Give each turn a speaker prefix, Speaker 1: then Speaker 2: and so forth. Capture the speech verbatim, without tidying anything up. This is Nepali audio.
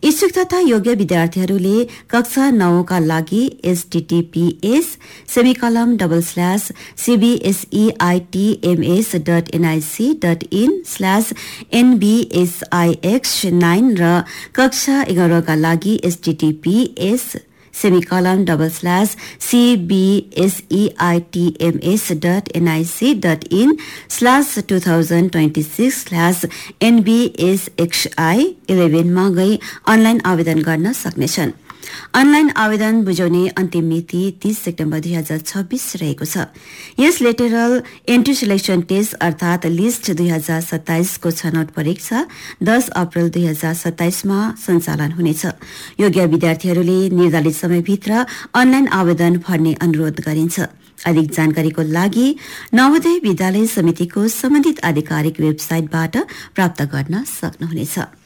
Speaker 1: इच्छुक तथा योग्य विद्यार्थीहरूले कक्षा नौ का लागि HTTPS सेमिकलम double slash सीबीएसईआईटीएमएस dot NIC dot in slash एनबीएसआईएक्स nine र कक्षा एघार का लागि HTTPS सेमिकलम double slash सीबीएसईआईटीएमएस dot NIC dot in slash two thousand twenty six slash एनबीएसएक्सआई इलेभेनमा गई अनलाइन आवेदन गर्न सक्नेछन्। अनलाइन आवेदन बुझाउने अन्तिम मिति तीस सेप्टेम्बर दुई हजार छब्बीस रहेको छ। यस लेटरल एन्ट्री सिलेक्सन टेस्ट अर्थात लिस्ट दुई हजार सत्ताइस को छनौट परीक्षा दस अप्रेल दुई हजार सत्ताइसमा सञ्चालन हुनेछ। योग्य विद्यार्थीहरूले निर्धारित समयभित्र अनलाइन आवेदन भर्ने अनुरोध गरिन्छ। अधिक जानकारीको लागि नवोदय विद्यालय समितिको सम्बन्धित आधिकारिक वेबसाइटबाट प्राप्त गर्न सक्नुहुनेछ।